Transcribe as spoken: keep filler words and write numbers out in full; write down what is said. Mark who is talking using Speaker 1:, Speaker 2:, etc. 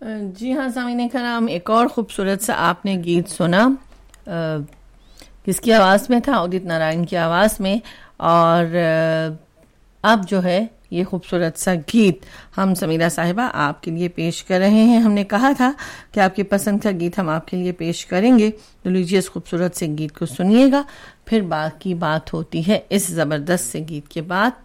Speaker 1: जी हाँ सामीने कराम, एक और खूबसूरत सा आपने गीत सुना। अ, किसकी आवाज़ में था? उदित नारायण की आवाज़ में। और अ, अब जो है ये खूबसूरत सा गीत हम समीरा साहिबा आपके लिए पेश कर रहे हैं। हमने कहा था कि आपकी पसंद का गीत हम आपके लिए पेश करेंगे, तो लीजिए इस खूबसूरत से गीत को सुनिएगा, फिर बाकी बात होती है इस ज़बरदस्त से गीत के बाद।